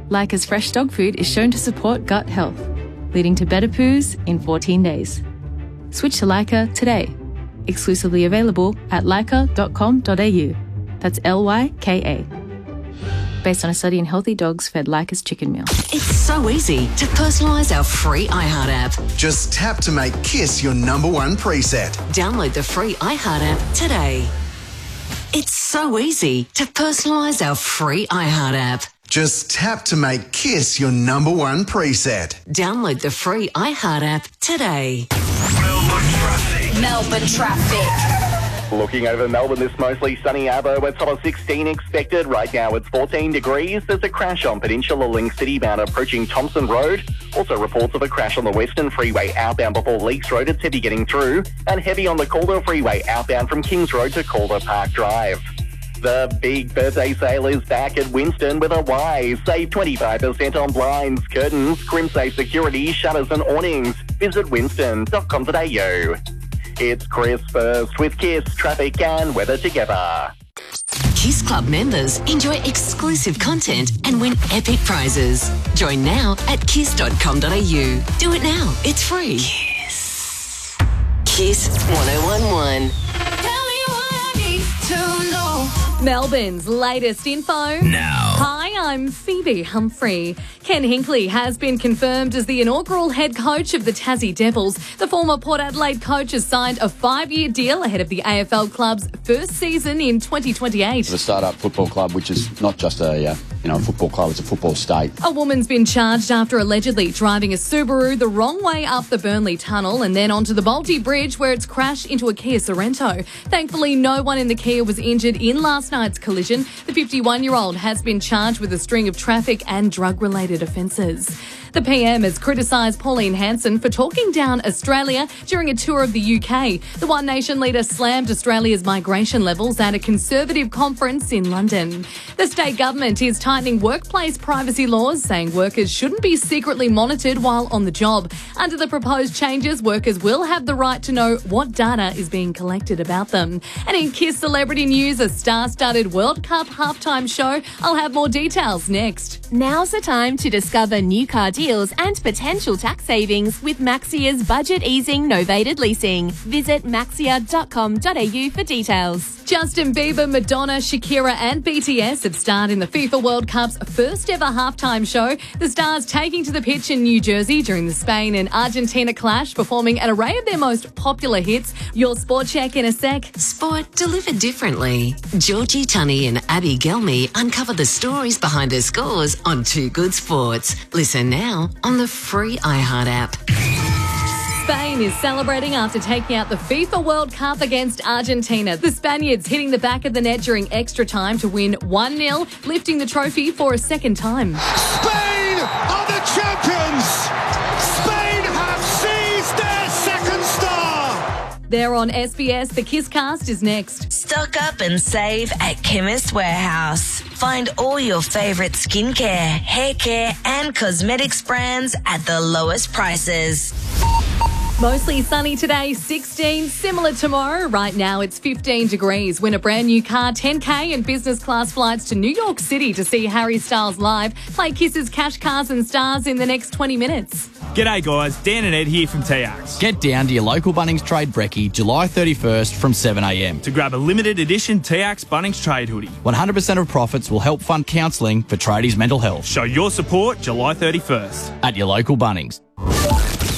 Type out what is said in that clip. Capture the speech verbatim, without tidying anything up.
Leica's fresh dog food is shown to support gut health, leading to better poos in fourteen days. Switch to Leica today. Exclusively available at leica dot com dot a u. That's L Y K A. Based on a study in healthy dogs fed Leica's chicken meal. It's so easy to personalise our free iHeart app. Just tap to make Kiss your number one preset. Download the free iHeart app today. It's so easy to personalise our free iHeart app. Just tap to make Kiss your number one preset. Download the free iHeart app today. Melbourne traffic. Melbourne traffic. Looking over Melbourne, this mostly sunny Arvo. It's top of sixteen expected. Right now it's fourteen degrees. There's a crash on Peninsula Link City bound approaching Thompson Road. Also reports of a crash on the Western Freeway outbound before Leaks Road. It's heavy getting through. And heavy on the Calder Freeway outbound from Kings Road to Calder Park Drive. The big birthday sale is back at Winston with a Y. Save twenty-five percent on blinds, curtains, Crimsafe security, shutters and awnings. Visit winston dot com dot a u. It's Chris first with Kiss, traffic and weather together. Kiss Club members enjoy exclusive content and win epic prizes. Join now at kiss dot com dot a u. Do it now. It's free. Kiss. Kiss one oh one one. Tell me what I need to know. Melbourne's latest info. Now. Hi, I'm Phoebe Humphrey. Ken Hinkley has been confirmed as the inaugural head coach of the Tassie Devils. The former Port Adelaide coach has signed a five-year deal ahead of the A F L club's first season in twenty twenty-eight. The start-up football club, which is not just a uh, you know a football club, it's a football state. A woman's been charged after allegedly driving a Subaru the wrong way up the Burnley Tunnel and then onto the Balti Bridge where it's crashed into a Kia Sorrento. Thankfully, no one in the Kia was injured in last night's collision. The fifty-one-year-old has been charged with a string of traffic and drug-related offences. The P M has criticised Pauline Hanson for talking down Australia during a tour of the U K. The One Nation leader slammed Australia's migration levels at a Conservative conference in London. The state government is tightening workplace privacy laws, saying workers shouldn't be secretly monitored while on the job. Under the proposed changes, workers will have the right to know what data is being collected about them. And in Kiss Celebrity News, a star-studded World Cup halftime show. I'll have more details next. Now's the time to discover new car deals and potential tax savings with Maxia's budget easing novated leasing. Visit maxia dot com dot a u for details. Justin Bieber, Madonna, Shakira and B T S have starred in the FIFA World Cup's first ever halftime show. The stars taking to the pitch in New Jersey during the Spain and Argentina clash, performing an array of their most popular hits. Your sport check in a sec. Sport delivered differently. Georgie Tunney and Abby Gelmy uncover the stories behind their scores on Two Good Sports. Listen now on the free iHeart app. Spain is celebrating after taking out the FIFA World Cup against Argentina. The Spaniards hitting the back of the net during extra time to win one nil, lifting the trophy for a second time. Spain are the champions! Spain have seized their second star! There on S B S, the Kisscast is next. Stock up and save at Chemist Warehouse. Find all your favourite skincare, hair care and cosmetics brands at the lowest prices. Mostly sunny today, sixteen, similar tomorrow. Right now it's fifteen degrees. Win a brand new car, ten K and business class flights to New York City to see Harry Styles live. Play Kiss's Cash Cars and Stars in the next twenty minutes. G'day guys, Dan and Ed here from T X. Get down to your local Bunnings Trade Brekkie July thirty-first from seven a m to grab a limited edition T X Bunnings Trade hoodie. one hundred percent of profits will help fund counselling for tradies' mental health. Show your support July thirty-first. At your local Bunnings.